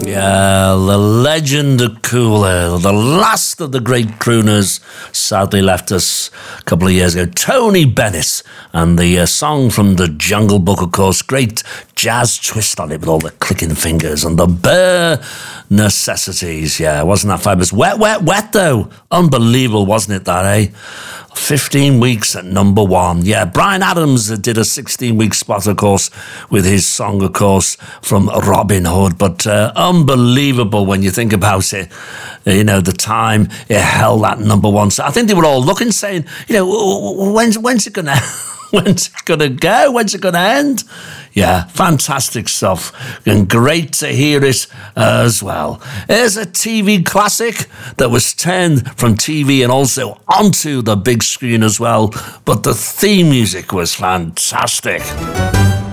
Yeah, the legend of Cool Ale, the last of the great crooners, sadly left us a couple of years ago. Tony Bennett, and the song from the Jungle Book, of course, great jazz twist on it with all the clicking fingers and the bare necessities. Yeah, wasn't that fabulous? Wet, wet, wet, though. Unbelievable, wasn't it, that, eh? 15 weeks at number one. Yeah, Bryan Adams did a 16-week spot, of course, with his song, of course, from Robin Hood. But unbelievable when you think about it, you know, the time it held at number one. So I think they were all looking, saying, you know, when's it going to when's it going to go? When's it going to end? Yeah, fantastic stuff. And great to hear it as well. Here's a TV classic that was turned from TV and also onto the big screen as well. But the theme music was fantastic.